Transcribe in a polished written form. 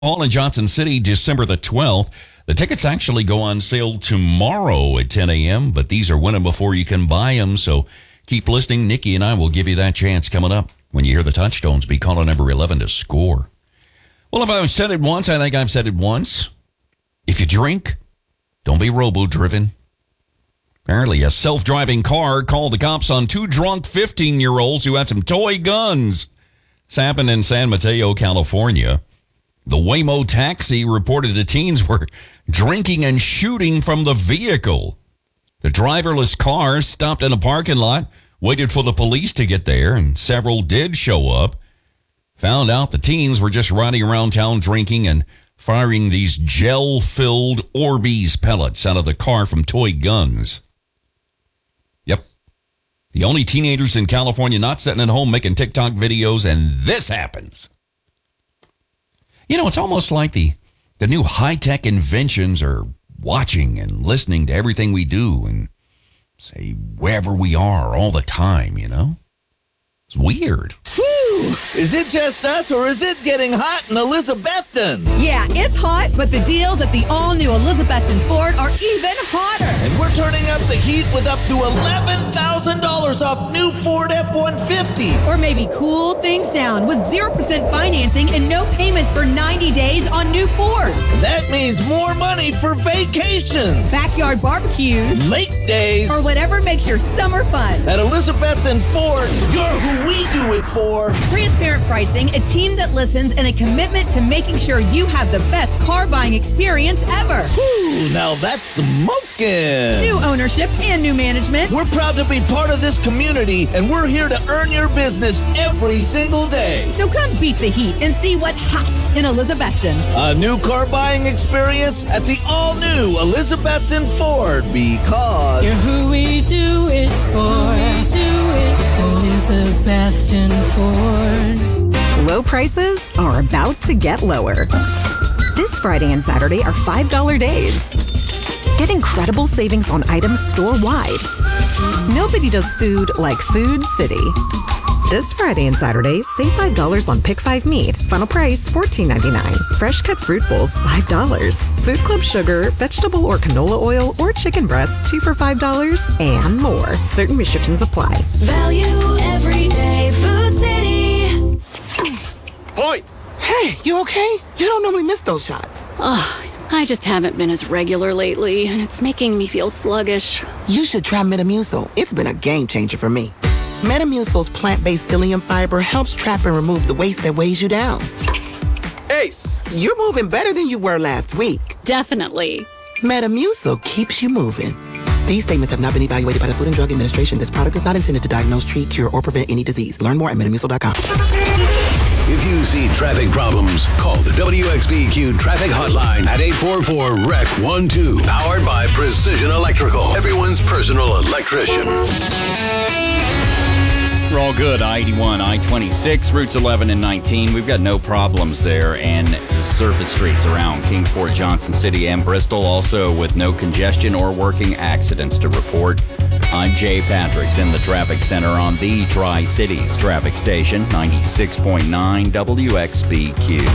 Hall in Johnson City, December the 12th. The tickets actually go on sale tomorrow at 10 a.m., but these are winning before you can buy them, so keep listening. Nikki and I will give you that chance coming up. When you hear the touchstones, be calling number 11 to score. Well, if I've said it once, I think I've said it once. If you drink, don't be robo-driven. Apparently, a self-driving car called the cops on two drunk 15-year-olds who had some toy guns. This happened in San Mateo, California. The Waymo taxi reported the teens were drinking and shooting from the vehicle. The driverless car stopped in a parking lot, waited for the police to get there, and several did show up. Found out the teens were just riding around town drinking and firing these gel-filled Orbeez pellets out of the car from toy guns. Yep. The only teenagers in California not sitting at home making TikTok videos, and this happens. You know, it's almost like the new high-tech inventions are watching and listening to everything we do and say wherever we are all the time, you know? It's weird. Is it just us, or is it getting hot in Elizabethton? Yeah, it's hot, but the deals at the all-new Elizabethton Ford are even hotter. And we're turning up the heat with up to $11,000 off new Ford F-150s. Or maybe cool things down with 0% financing and no payments for 90 days on new Fords. That means more money for vacations, Backyard barbecues, lake days, or whatever makes your summer fun. At Elizabethton Ford, you're who we do it for. Transparent pricing, a team that listens, and a commitment to making sure you have the best car buying experience ever. Ooh, now that's smoking. New ownership and new management. We're proud to be part of this community, and we're here to earn your business every single day. So come beat the heat and see what's hot in Elizabethton. A new car buying experience at the all-new Elizabethton Ford, because you're who we do it for. Elizabethton Ford. Low prices are about to get lower. This Friday and Saturday are $5 days. Get incredible savings on items store-wide. Nobody does food like Food City. This Friday and Saturday, save $5 on Pick 5 meat. Final price, $14.99. Fresh cut fruit bowls, $5. Food Club sugar, vegetable or canola oil, or chicken breast, 2 for $5, and more. Certain restrictions apply. Value every day, Food City. Point! Hey, you okay? You don't normally miss those shots. I just haven't been as regular lately, and it's making me feel sluggish. You should try Metamucil. It's been a game changer for me. Metamucil's plant-based psyllium fiber helps trap and remove the waste that weighs you down. Ace! You're moving better than you were last week. Definitely. Metamucil keeps you moving. These statements have not been evaluated by the Food and Drug Administration. This product is not intended to diagnose, treat, cure, or prevent any disease. Learn more at metamucil.com. If you see traffic problems, call the WXBQ traffic hotline at 844-REC-12. Powered by Precision Electrical, everyone's personal electrician. We're all good. I-81, I-26, routes 11 and 19. We've got no problems there. And surface streets around Kingsport, Johnson City, and Bristol, also with no congestion or working accidents to report. I'm Jay Patrick in the traffic center on the Tri-Cities traffic station, 96.9 WXBQ.